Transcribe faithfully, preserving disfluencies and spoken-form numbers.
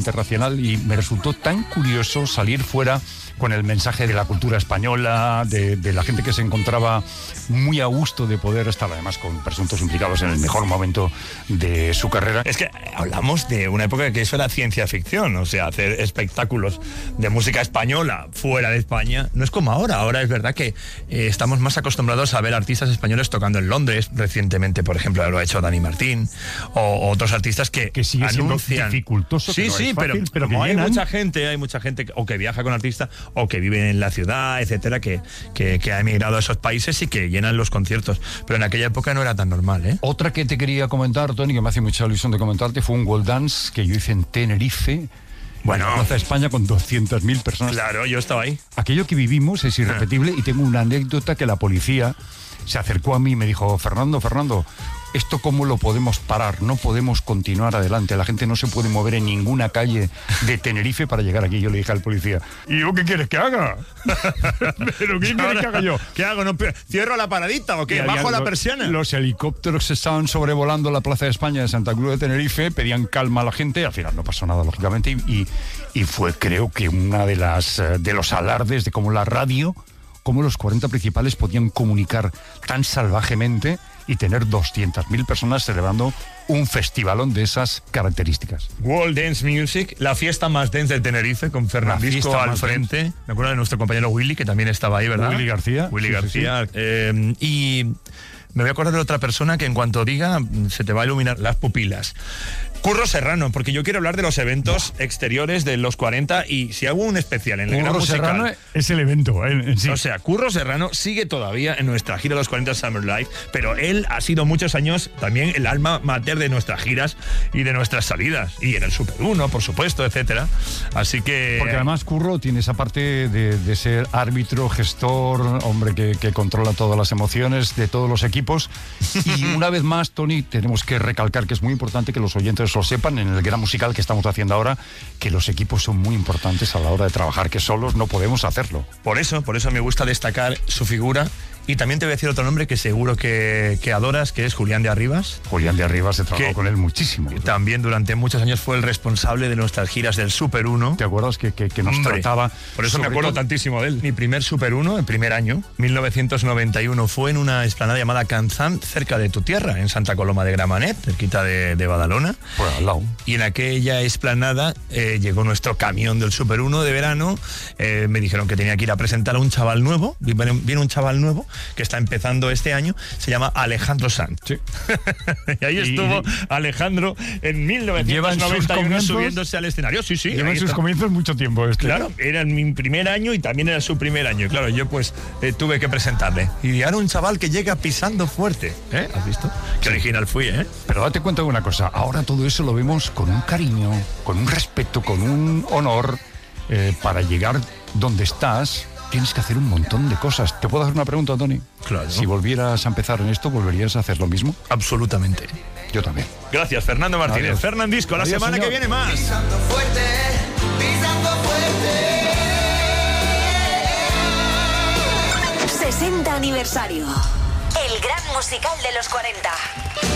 internacional y me resultó tan curioso salir fuera con el mensaje de la cultura española, de, de la gente que se encontraba muy a gusto de poder estar, además con presuntos implicados en el mejor momento de su carrera. Es que hablamos de una época que eso era ciencia ficción, o sea, hacer espectáculos de música española fuera de España no es como ahora. Ahora es verdad que eh, estamos más acostumbrados a ver artistas españoles tocando en Londres. Recientemente, por ejemplo, lo ha hecho Dani Martín o, o otros artistas que, que sigue siendo anuncian difucultoso. Sí, que no sí, es fácil, pero, pero como que hay llenan. mucha gente, hay mucha gente o que viaja con artistas o que vive en la ciudad, etcétera, que, que, que ha emigrado a esos países y que llenan los conciertos. Pero en aquella época no era tan normal, ¿eh? Otra que te quería comentar, Tony, que me hace mucha ilusión de comentarte, fue un World Dance que yo hice en Tenerife. Bueno, en Plaza España con doscientas mil personas. Claro, yo estaba ahí. Aquello que vivimos es irrepetible y tengo una anécdota que la policía se acercó a mí y me dijo, Fernando, Fernando, ¿esto cómo lo podemos parar? No podemos continuar adelante. La gente no se puede mover en ninguna calle de Tenerife para llegar aquí. Yo le dije al policía, ¿y yo qué quieres que haga? ¿Pero qué quieres que haga yo? ¿Qué hago? ¿No ¿Cierro la paradita o qué? ¿Bajo la lo, persiana? Los helicópteros estaban sobrevolando la Plaza de España de Santa Cruz de Tenerife, pedían calma a la gente, al final no pasó nada, lógicamente, y, y, y fue, creo que, una de las de los alardes de cómo la radio, cómo los cuarenta principales podían comunicar tan salvajemente y tener doscientas mil personas celebrando un festivalón de esas características. World Dance Music, la fiesta más dance de Tenerife, con Fernandisco al frente. Dance. Me acuerdo de nuestro compañero Willy, que también estaba ahí, ¿verdad? Willy García. Willy sí, García. Sí, sí. Eh, y me voy a acordar de otra persona que en cuanto diga se te va a iluminar las pupilas. Curro Serrano, porque yo quiero hablar de los eventos no. exteriores de los cuarenta y si hago un especial en el Gran Musical. Curro Serrano es el evento, ¿eh? En sí. O sea, Curro Serrano sigue todavía en nuestra gira de los cuarenta Summer Live, pero él ha sido muchos años también el alma mater de nuestras giras y de nuestras salidas. Y en el Super uno, por supuesto, etcétera. Así que... Porque además Curro tiene esa parte de, de ser árbitro, gestor, hombre que, que controla todas las emociones de todos los equipos. Y una vez más, Tony, tenemos que recalcar que es muy importante que los oyentes lo sepan en el Gran Musical que estamos haciendo ahora, que los equipos son muy importantes a la hora de trabajar, que solos no podemos hacerlo. Por eso, por eso me gusta destacar su figura. Y también te voy a decir otro nombre que seguro que, que adoras, que es Julián de Arribas. Julián de Arribas, he trabajado con él muchísimo. También durante muchos años fue el responsable de nuestras giras del Super uno. ¿Te acuerdas que, que, que nos Hombre, trataba? Por eso me acuerdo todo... tantísimo de él. Mi primer Super uno, el primer año, mil novecientos noventa y uno, fue en una explanada llamada Canzán, cerca de tu tierra, en Santa Coloma de Gramenet, cerquita de, de Badalona. Pues al lado. Y en aquella explanada eh, llegó nuestro camión del Super uno de verano. Eh, me dijeron que tenía que ir a presentar a un chaval nuevo. Viene, viene un chaval nuevo que está empezando este año, se llama Alejandro Sanz. Sí. Y ahí estuvo y... Alejandro en mil novecientos noventa y uno subiéndose al escenario. Sí, sí. Lleva en sus está. comienzos mucho tiempo. Este. Claro, era mi primer año y también era su primer año. Claro, yo pues eh, tuve que presentarle. Y ahora un chaval que llega pisando fuerte. ¿Eh? ¿Has visto? Qué original fui, ¿eh? Pero date cuenta de una cosa. Ahora todo eso lo vemos con un cariño, con un respeto, con un honor. Eh, para llegar donde estás tienes que hacer un montón de cosas. ¿Te puedo hacer una pregunta, Tony? Claro. Si volvieras a empezar en esto, ¿volverías a hacer lo mismo? Absolutamente. Yo también. Gracias, Fernando Martínez. Adiós. Fernandisco, la Adiós, semana señor. que viene más. Pisando fuerte, pisando fuerte. sesenta aniversario. El Gran Musical de los cuarenta.